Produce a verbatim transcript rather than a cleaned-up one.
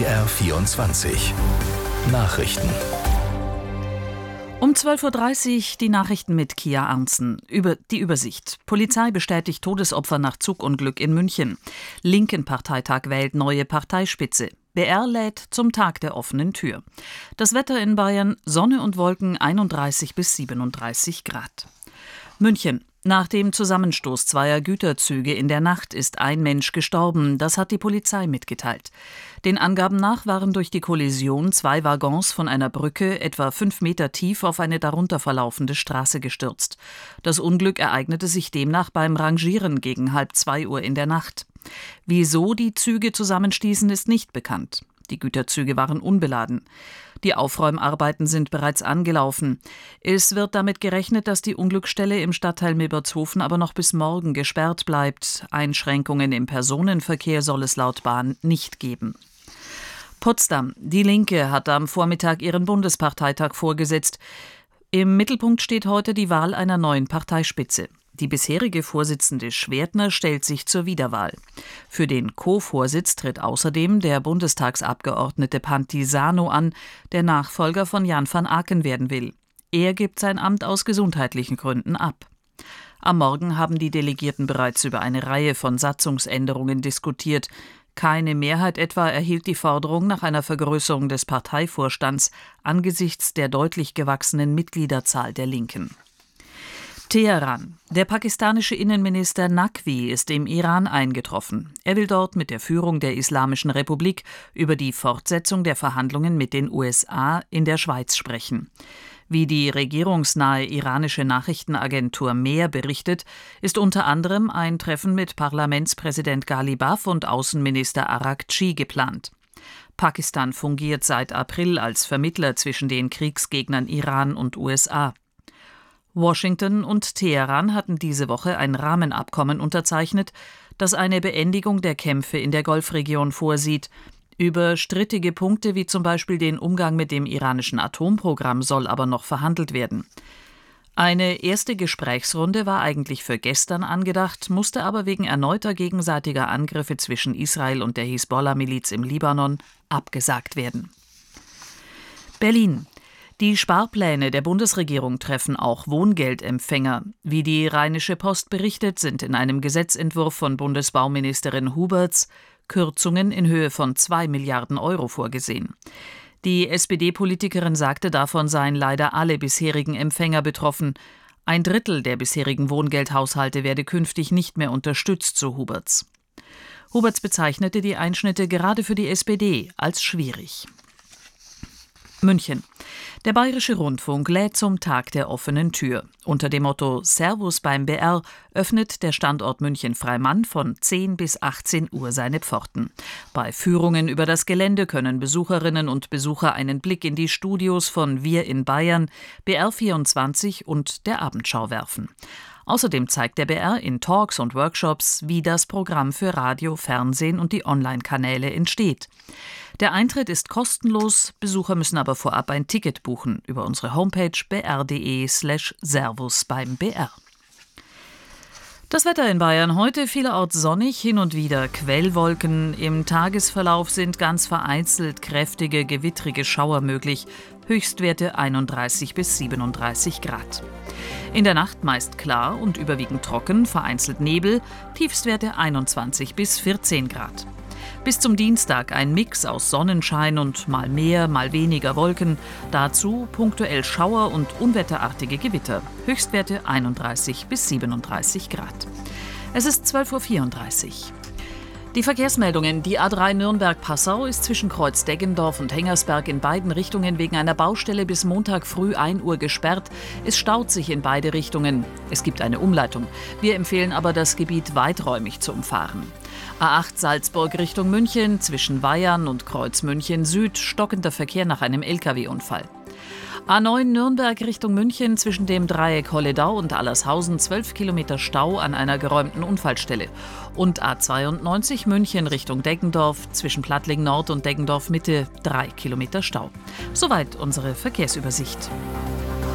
B R vierundzwanzig Nachrichten. Um zwölf Uhr dreißig die Nachrichten mit Kia Arntzen. Über die Übersicht. Polizei bestätigt Todesopfer nach Zugunglück in München. Linken-Parteitag wählt neue Parteispitze. B R lädt zum Tag der offenen Tür. Das Wetter in Bayern: Sonne und Wolken, einunddreißig bis siebenunddreißig Grad. München. Nach dem Zusammenstoß zweier Güterzüge in der Nacht ist ein Mensch gestorben, das hat die Polizei mitgeteilt. Den Angaben nach waren durch die Kollision zwei Waggons von einer Brücke etwa fünf Meter tief auf eine darunter verlaufende Straße gestürzt. Das Unglück ereignete sich demnach beim Rangieren gegen halb zwei Uhr in der Nacht. Wieso die Züge zusammenstießen, ist nicht bekannt. Die Güterzüge waren unbeladen. Die Aufräumarbeiten sind bereits angelaufen. Es wird damit gerechnet, dass die Unglücksstelle im Stadtteil Milbertshofen aber noch bis morgen gesperrt bleibt. Einschränkungen im Personenverkehr soll es laut Bahn nicht geben. Potsdam. Die Linke hat am Vormittag ihren Bundesparteitag vorgesetzt. Im Mittelpunkt steht heute die Wahl einer neuen Parteispitze. Die bisherige Vorsitzende Schwertner stellt sich zur Wiederwahl. Für den Co-Vorsitz tritt außerdem der Bundestagsabgeordnete Pantisano an, der Nachfolger von Jan van Aken werden will. Er gibt sein Amt aus gesundheitlichen Gründen ab. Am Morgen haben die Delegierten bereits über eine Reihe von Satzungsänderungen diskutiert. Keine Mehrheit etwa erhielt die Forderung nach einer Vergrößerung des Parteivorstands angesichts der deutlich gewachsenen Mitgliederzahl der Linken. Teheran. Der pakistanische Innenminister Naqvi ist im Iran eingetroffen. Er will dort mit der Führung der Islamischen Republik über die Fortsetzung der Verhandlungen mit den U S A in der Schweiz sprechen. Wie die regierungsnahe iranische Nachrichtenagentur Mehr berichtet, ist unter anderem ein Treffen mit Parlamentspräsident Ghalibaf und Außenminister Araghchi geplant. Pakistan fungiert seit April als Vermittler zwischen den Kriegsgegnern Iran und U S A. Washington und Teheran hatten diese Woche ein Rahmenabkommen unterzeichnet, das eine Beendigung der Kämpfe in der Golfregion vorsieht. Über strittige Punkte wie zum Beispiel den Umgang mit dem iranischen Atomprogramm soll aber noch verhandelt werden. Eine erste Gesprächsrunde war eigentlich für gestern angedacht, musste aber wegen erneuter gegenseitiger Angriffe zwischen Israel und der Hisbollah-Miliz im Libanon abgesagt werden. Berlin. Die Sparpläne der Bundesregierung treffen auch Wohngeldempfänger. Wie die Rheinische Post berichtet, sind in einem Gesetzentwurf von Bundesbauministerin Huberts Kürzungen in Höhe von zwei Milliarden Euro vorgesehen. Die S P D-Politikerin sagte, davon seien leider alle bisherigen Empfänger betroffen. Ein Drittel der bisherigen Wohngeldhaushalte werde künftig nicht mehr unterstützt, so Huberts. Huberts bezeichnete die Einschnitte gerade für die S P D als schwierig. München. Der Bayerische Rundfunk lädt zum Tag der offenen Tür. Unter dem Motto Servus beim B R öffnet der Standort München-Freimann von zehn bis achtzehn Uhr seine Pforten. Bei Führungen über das Gelände können Besucherinnen und Besucher einen Blick in die Studios von Wir in Bayern, B R vierundzwanzig und der Abendschau werfen. Außerdem zeigt der B R in Talks und Workshops, wie das Programm für Radio, Fernsehen und die Online-Kanäle entsteht. Der Eintritt ist kostenlos, Besucher müssen aber vorab ein Ticket buchen über unsere Homepage b r punkt d e slash servus beim B R. Das Wetter in Bayern heute vielerorts sonnig, hin und wieder Quellwolken. Im Tagesverlauf sind ganz vereinzelt kräftige, gewittrige Schauer möglich. Höchstwerte einunddreißig bis siebenunddreißig Grad. In der Nacht meist klar und überwiegend trocken, vereinzelt Nebel, Tiefstwerte einundzwanzig bis vierzehn Grad. Bis zum Dienstag ein Mix aus Sonnenschein und mal mehr, mal weniger Wolken. Dazu punktuell Schauer und unwetterartige Gewitter. Höchstwerte einunddreißig bis siebenunddreißig Grad. Es ist zwölf Uhr vierunddreißig. Die Verkehrsmeldungen. Die A drei Nürnberg-Passau ist zwischen Kreuz-Deggendorf und Hengersberg in beiden Richtungen wegen einer Baustelle bis Montag früh ein Uhr gesperrt. Es staut sich in beide Richtungen. Es gibt eine Umleitung. Wir empfehlen aber, das Gebiet weiträumig zu umfahren. A acht Salzburg Richtung München, zwischen Weyern und Kreuz München Süd, stockender Verkehr nach einem L K W-Unfall. A neun Nürnberg Richtung München, zwischen dem Dreieck Holledau und Allershausen zwölf Kilometer Stau an einer geräumten Unfallstelle. Und A zweiundneunzig München Richtung Deggendorf, zwischen Plattling Nord und Deggendorf Mitte drei Kilometer Stau. Soweit unsere Verkehrsübersicht.